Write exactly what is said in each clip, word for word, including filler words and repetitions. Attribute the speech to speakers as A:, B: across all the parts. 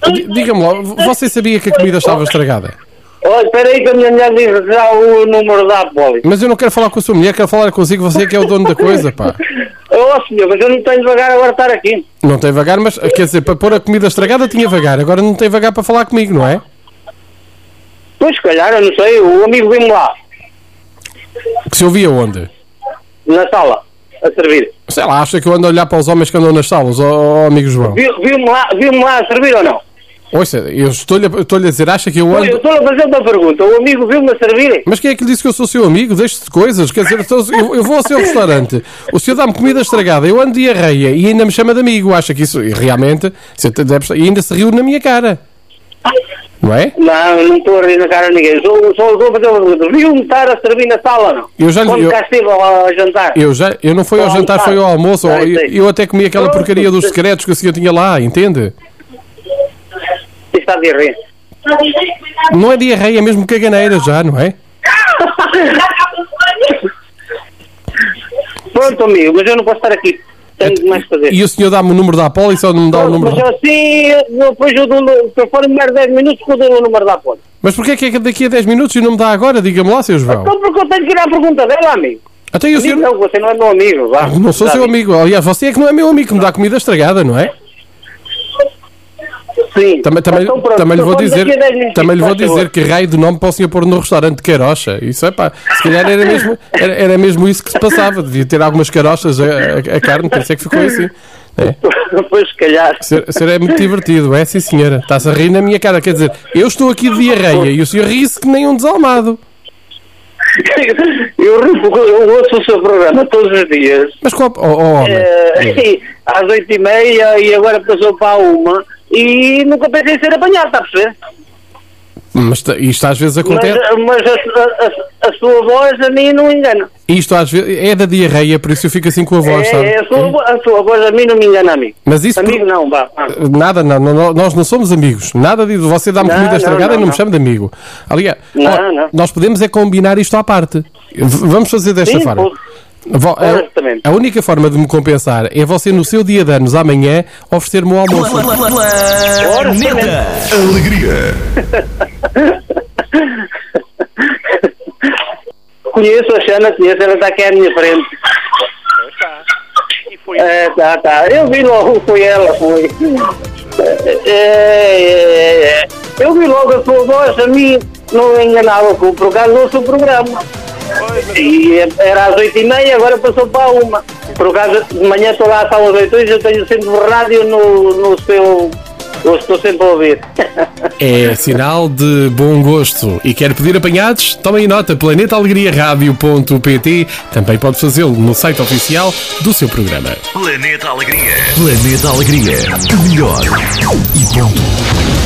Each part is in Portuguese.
A: diga-me lá, você sabia que a comida estava estragada?
B: Olha, espera aí que a minha mulher diz já o número da Apoli.
A: Mas eu não quero falar com a sua mulher, quero falar consigo, você que é o dono da coisa, pá.
B: Oh, senhor, mas eu não tenho vagar agora estar aqui.
A: Não tem vagar, mas, quer dizer, para pôr a comida estragada tinha vagar, agora não tem vagar para falar comigo, não é?
B: Pois, se calhar, eu não sei, o amigo viu-me lá.
A: Que se ouvia onde?
B: Na sala, a servir.
A: Sei lá, acha que eu ando a olhar para os homens que andam nas salas, ó oh, amigo João?
B: Viu- Viu-me lá, viu-me lá a servir ou não?
A: Ouça, eu estou-lhe a, estou-lhe a dizer, acha que eu
B: Eu
A: ando...
B: estou a fazer uma pergunta, o amigo viu-me a servir?
A: Mas quem é que lhe disse que eu sou seu amigo? Deixe-se de coisas, quer dizer, eu, eu vou ao seu restaurante, o senhor dá-me comida estragada, eu ando diarreia e ainda me chama de amigo, acha que isso, e realmente, você deve, e ainda se riu na minha cara, não é?
B: Não, eu não estou a rir na cara de ninguém, só, só estou a fazer uma pergunta, viu-me estar a servir na sala ou não?
A: Eu já lhe-
B: Quando
A: eu-
B: cá estive a jantar?
A: Eu, já, eu não fui ao
B: Ao
A: jantar,
B: almoçar.
A: foi ao almoço,
B: Ah,
A: eu,
B: sei.
A: eu até comi aquela porcaria dos secretos que o senhor tinha lá, entende?
B: Isto está de rir.
A: Não é diarreia, é mesmo caganeira já, não é?
B: Pronto, amigo, mas eu não posso estar aqui. Tenho mais que fazer.
A: E o senhor dá-me o número da Apolo e só não me dá o número
B: Mas
A: da...
B: assim, depois eu dou, se eu for melhor dez minutos, que eu dou o número da ponte.
A: Mas porquê é que é daqui a dez minutos e não me dá agora? Diga-me lá, seu João.
B: Então porque eu tenho que ir à pergunta dela, amigo.
A: Até e o
B: Amigo,
A: senhor...
B: não, você não é meu amigo, vá.
A: Não sou seu amigo. Aliás, você é que não é meu amigo, que me dá comida estragada, não é?
B: Sim.
A: Também, também,
B: Então, pronto,
A: também lhe vou
B: então,
A: dizer,
B: daqui a dez minutos,
A: também lhe vou
B: faz favor.
A: dizer que raio de nome para o senhor pôr no restaurante de carocha. Isso é pá, se calhar era mesmo, era, era mesmo isso que se passava. Devia ter algumas carochas a, a, a carne, por isso é que ficou assim. É.
B: Pois, se calhar.
A: O senhor, o senhor é muito divertido, é sim senhora. Está-se a rir na minha cara. Quer dizer, eu estou aqui de diarreia e o senhor ri-se que nem um desalmado.
B: Eu rio porque eu ouço o seu programa todos os dias.
A: Mas qual... Oh, oh, homem.
B: Eh, às oito e meia e agora passou para a uma e nunca pensei em ser apanhado, está a perceber?
A: Mas ta- isto às vezes
B: Mas,
A: acontece...
B: mas a, a- a sua voz a mim não engana.
A: Isto às vezes é da diarreia, por isso eu fico assim com a voz, sabe?
B: É, é a, sua, vo- a sua voz a mim não me engana, amigo.
A: Mas isso...
B: Amigo
A: por-
B: não, vá. vá.
A: Nada, não, não, nós não somos amigos. Nada disso. Você dá-me
B: Não,
A: comida
B: não,
A: estragada
B: não,
A: e não me
B: não.
A: chama de amigo. Aliás,
B: Não,
A: ó,
B: não.
A: nós podemos é combinar isto à parte. V- Vamos fazer desta
B: Sim,
A: forma.
B: pode.
A: Vo- a,
B: Honestamente.
A: a única forma de me compensar é você, no seu dia de anos, amanhã, oferecer-me um almoço.
C: Planeta Alegria.
B: Conheço a Xana, conheço, ela está aqui à minha frente.
D: E foi
B: É, tá, tá. Eu vi logo, foi ela, foi. É, é, é. Eu vi logo a sua voz, a mim não enganava, por acaso não sou programa. E era às oito e meia, agora passou para a uma. Por acaso, de manhã estou lá às oito e eu tenho sempre o rádio no, no seu... Eu estou sempre a ouvir.
A: É sinal de bom gosto. E quer pedir apanhados? Tome aí nota, planeta alegria rádio ponto pt. Também pode fazê-lo no site oficial do seu programa.
C: Planeta Alegria. Planeta Alegria. O melhor e ponto.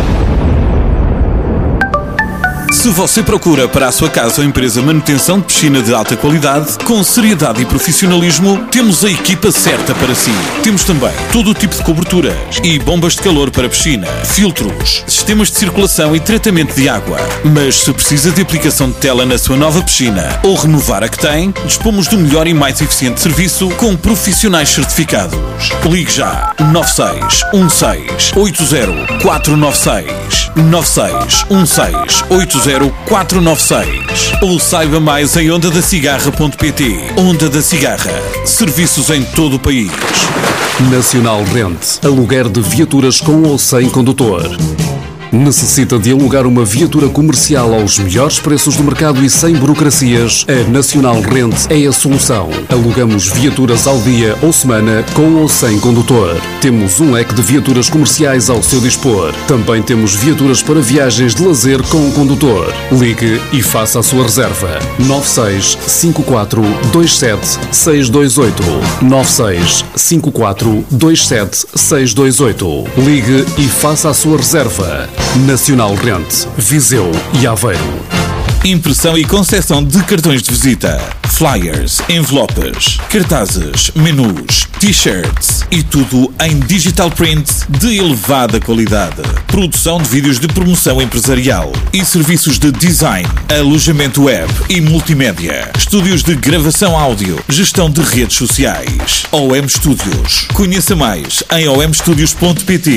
E: Se você procura para a sua casa ou empresa manutenção de piscina de alta qualidade, com seriedade e profissionalismo, temos a equipa certa para si. Temos também todo o tipo de coberturas e bombas de calor para piscina, filtros, sistemas de circulação e tratamento de água. Mas se precisa de aplicação de tela na sua nova piscina ou renovar a que tem, dispomos do melhor e mais eficiente serviço com profissionais certificados. Ligue já nove seis um seis oito zero quatro nove seis nove seis um seis oito zero quatro nove seis ou saiba mais em onda da cigarra ponto pt. Onda da Cigarra. Serviços em todo o país.
F: Nacional Rent. Aluguer de viaturas com ou sem condutor. Necessita de alugar uma viatura comercial aos melhores preços do mercado e sem burocracias? A Nacional Rent é a solução. Alugamos viaturas ao dia ou semana, com ou sem condutor. Temos um leque de viaturas comerciais ao seu dispor. Também temos viaturas para viagens de lazer com condutor. Ligue e faça a sua reserva. nove seis cinco quatro dois sete seis dois oito nove seis cinco quatro dois sete seis dois oito. Ligue e faça a sua reserva. Nacional Rent, Viseu e Aveiro.
E: Impressão e concessão de cartões de visita, flyers, envelopes, cartazes, menus, t-shirts e tudo em digital print de elevada qualidade. Produção de vídeos de promoção empresarial e serviços de design, alojamento web e multimédia. Estúdios de gravação áudio, gestão de redes sociais. O M Studios. Conheça mais em o m studios ponto pt.